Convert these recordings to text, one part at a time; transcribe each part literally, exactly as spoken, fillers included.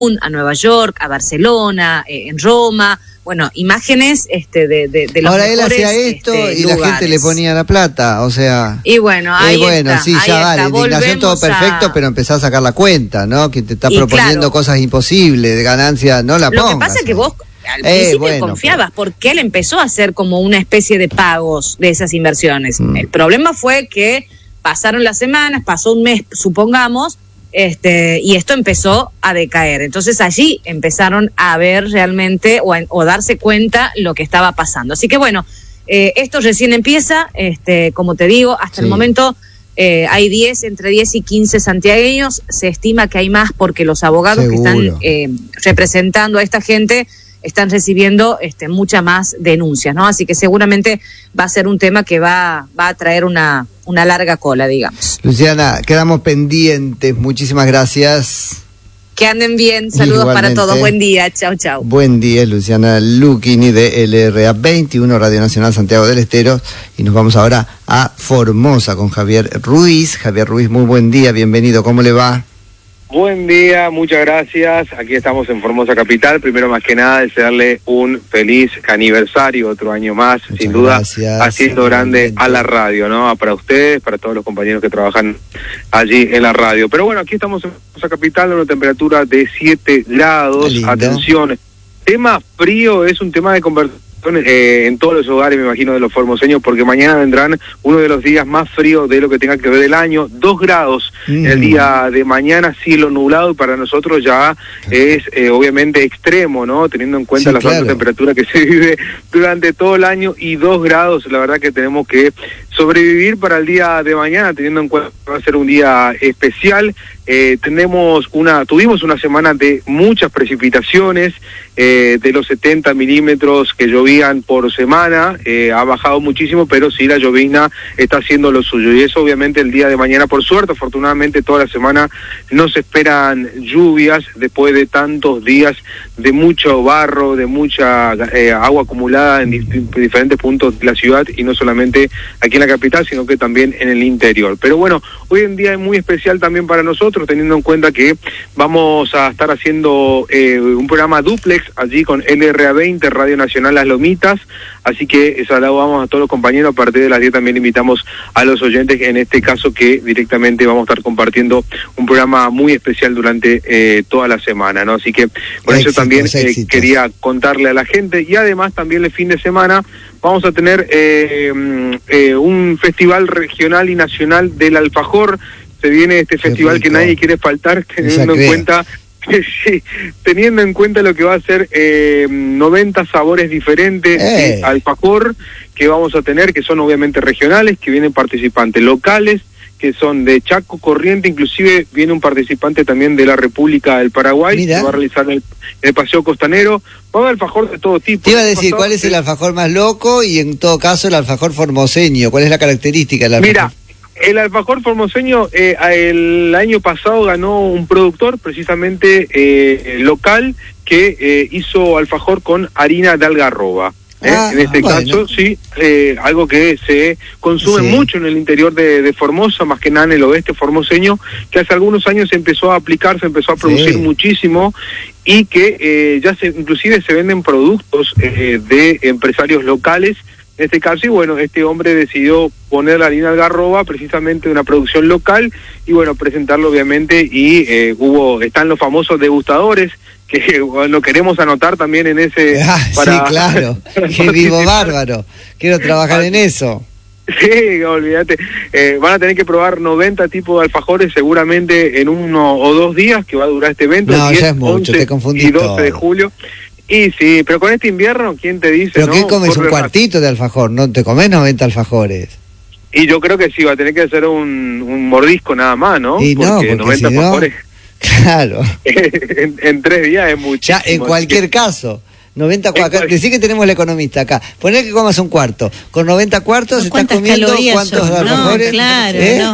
a Nueva York, a Barcelona, eh, en Roma. Bueno, imágenes este, de, de, de los Ahora mejores, él hacía esto este, y lugares. La gente le ponía la plata, o sea... Y bueno, ahí eh, bueno, está, sí, ahí ya vale, está. indignación todo perfecto, a... pero empezá a sacar la cuenta, ¿no? Que te está y proponiendo claro, cosas imposibles, de ganancia, no la lo pongas. Lo que pasa es que vos al eh, principio bueno, confiabas, pero... porque él empezó a hacer como una especie de pagos de esas inversiones. Mm. El problema fue que pasaron las semanas, pasó un mes, supongamos, Este, y esto empezó a decaer. Entonces allí empezaron a ver realmente o, a, o darse cuenta lo que estaba pasando. Así que bueno, eh, esto recién empieza, este, como te digo, hasta sí. el momento eh, hay diez, entre diez y quince santiagueños. Se estima que hay más porque los abogados Seguro. que están eh, representando a esta gente están recibiendo este, muchas más denuncias, ¿no? Así que seguramente va a ser un tema que va, va a traer una, una larga cola, digamos. Luciana, quedamos pendientes, muchísimas gracias. Que anden bien, saludos Igualmente. para todos, buen día, chau, chau. Buen día, Luciana Lucchini de L R A veintiuno, Radio Nacional Santiago del Estero, y nos vamos ahora a Formosa con Javier Ruiz. Javier Ruiz, muy buen día, bienvenido, ¿cómo le va? Buen día, muchas gracias. Aquí estamos en Formosa Capital. Primero, más que nada, desearle un feliz aniversario, otro año más, muchas sin duda, gracias. haciendo grande a la radio, ¿no? Para ustedes, para todos los compañeros que trabajan allí en la radio. Pero bueno, aquí estamos en Formosa Capital, una temperatura de siete grados. Atención, tema frío es un tema de conversación Eh, en todos los hogares, me imagino, de los formoseños, porque mañana vendrán uno de los días más fríos de lo que tenga que ver el año, dos grados mm. el día de mañana, cielo nublado, y para nosotros ya es eh, obviamente extremo, ¿no? Teniendo en cuenta sí, la claro. alta temperatura que se vive durante todo el año, y dos grados, la verdad que tenemos que sobrevivir para el día de mañana, teniendo en cuenta que va a ser un día especial. Eh, tenemos una, tuvimos una semana de muchas precipitaciones, eh, de los setenta milímetros que llovían por semana, eh, ha bajado muchísimo, pero sí la llovizna está haciendo lo suyo, y eso obviamente el día de mañana, por suerte, afortunadamente toda la semana no se esperan lluvias, después de tantos días de mucho barro, de mucha eh, agua acumulada en dif- diferentes puntos de la ciudad, y no solamente aquí en la capital, sino que también en el interior. Pero bueno, hoy en día es muy especial también para nosotros, teniendo en cuenta que vamos a estar haciendo eh, un programa duplex allí con L R A veinte, Radio Nacional Las Lomitas, así que saludamos a todos los compañeros. A partir de las diez también invitamos a los oyentes, en este caso que directamente vamos a estar compartiendo un programa muy especial durante eh, toda la semana, ¿no? Así que por éxitos, eso también eh, quería contarle a la gente, y además también el fin de semana vamos a tener eh, eh, un festival regional y nacional del alfajor. Se viene este Qué festival rico. que nadie quiere faltar, teniendo en cuenta sí, teniendo en cuenta lo que va a ser eh, noventa sabores diferentes eh. de alfajor que vamos a tener, que son obviamente regionales, que vienen participantes locales, que son de Chaco, Corrientes, inclusive viene un participante también de la República del Paraguay, Mira. que va a realizar el, el paseo costanero. Va a haber alfajor de todo tipo. Te iba a decir, ¿cuál es el alfajor más loco? Y en todo caso el alfajor formoseño, ¿cuál es la característica del alfajor? Mira, el alfajor formoseño eh, el año pasado ganó un productor precisamente eh, local que eh, hizo alfajor con harina de algarroba. ¿eh? Ah, en este bueno. caso, sí, eh, algo que se consume sí. mucho en el interior de, de Formosa, más que nada en el oeste formoseño, que hace algunos años se empezó a aplicar, se empezó a producir sí. muchísimo, y que eh, ya se inclusive se venden productos eh, de empresarios locales. En este caso, y bueno, este hombre decidió poner la harina algarroba, precisamente de una producción local, y bueno, presentarlo obviamente, y eh, hubo, están los famosos degustadores, que lo queremos anotar también en ese... Ah, para, sí, claro, para qué vivo bárbaro, quiero trabajar en eso. Sí, olvídate, eh, van a tener que probar noventa tipos de alfajores seguramente en uno o dos días que va a durar este evento. No, diez, ya es mucho, once te confundí y doce todo. de julio. Y sí, pero con este invierno, ¿quién te dice? ¿Pero no? qué comes? Corre un cuartito de alfajor, no te comes noventa alfajores. Y yo creo que sí, va a tener que hacer un, un mordisco nada más, ¿no? Y no, porque noventa si no, alfajores claro. en, en tres días es muchísimo. Ya, en cualquier caso. noventa cuartos, decí que tenemos el economista acá. Poner que comas un cuarto. Con noventa cuartos estás comiendo cuántos alfajores. No, claro, ¿eh? no.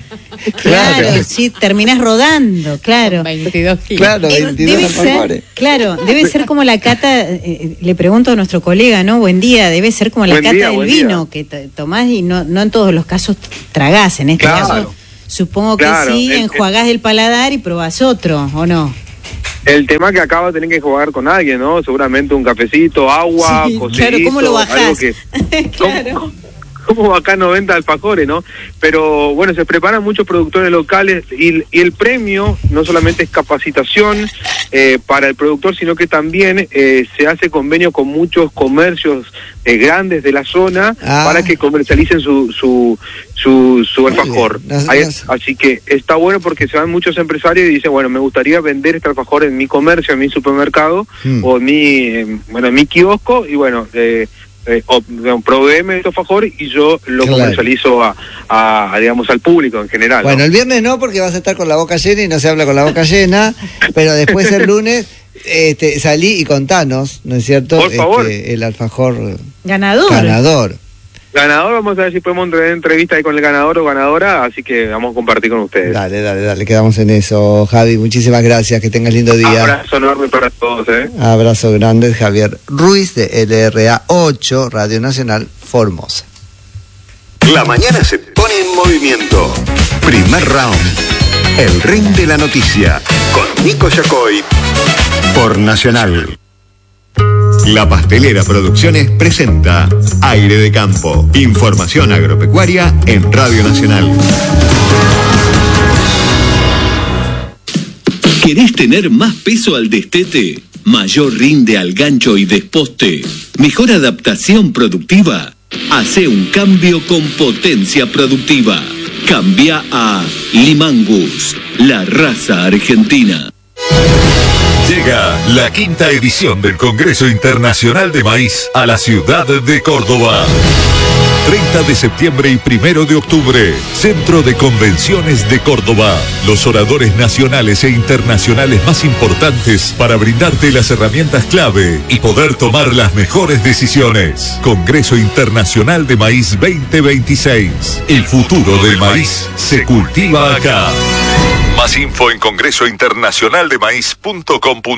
Claro, claro, sí, terminás rodando, claro. veintidós kilos. Claro, veintidós debe alfajores. Ser, claro, debe ser como la cata, eh, le pregunto a nuestro colega, ¿no? Buen día, debe ser como la buen cata día, del vino, día. que tomás y no, no en todos los casos tragás. En este claro. caso, supongo que claro. sí, el, enjuagás el paladar y probás otro, ¿o no? El tema que acaba de tener que jugar con alguien, ¿no? Seguramente un cafecito, agua, sí, cosito, claro, ¿cómo lo bajás? algo que... Claro. ¿Cómo, cómo acá noventa alfajores, ¿no? Pero bueno, se preparan muchos productores locales y, y el premio no solamente es capacitación eh, para el productor, sino que también eh, se hace convenio con muchos comercios eh, grandes de la zona ah. para que comercialicen su su su, su alfajor. No, no, Ahí, no. Así que está bueno porque se van muchos empresarios y dicen, bueno, me gustaría vender este alfajor en mi comercio, en mi supermercado hmm. o en mi, eh, bueno, en mi kiosco y bueno, eh, Eh, o, proveeme estos alfajores y yo lo claro. comercializo a, a, a, digamos, al público en general. Bueno, ¿no? El viernes no, porque vas a estar con la boca llena y no se habla con la boca llena, pero después el lunes este, salí y contanos, ¿no es cierto? Por favor. Este, el alfajor ganador. Ganador. Ganador, vamos a ver si podemos tener entrevista ahí con el ganador o ganadora, así que vamos a compartir con ustedes. Dale, dale, dale, quedamos en eso, Javi, muchísimas gracias, que tengas lindo día. Abrazo enorme para todos, ¿eh? Abrazo grande, Javier Ruiz de L R A ocho, Radio Nacional Formosa. La mañana se pone en movimiento. Primer round, el ring de la noticia, con Nico Yacoy, por Nacional. La Pastelera Producciones presenta Aire de Campo. Información agropecuaria en Radio Nacional. ¿Querés tener más peso al destete? ¿Mayor rinde al gancho y desposte? ¿Mejor adaptación productiva? Hace un cambio con potencia productiva. Cambia a Limangus, la raza argentina. Llega la quinta edición del Congreso Internacional de Maíz a la ciudad de Córdoba. treinta de septiembre y primero de octubre, Centro de Convenciones de Córdoba. Los oradores nacionales e internacionales más importantes para brindarte las herramientas clave y poder tomar las mejores decisiones. Congreso Internacional de Maíz veinte veintiséis. El futuro del maíz se cultiva acá. Más info en congreso internacional de maíz punto com.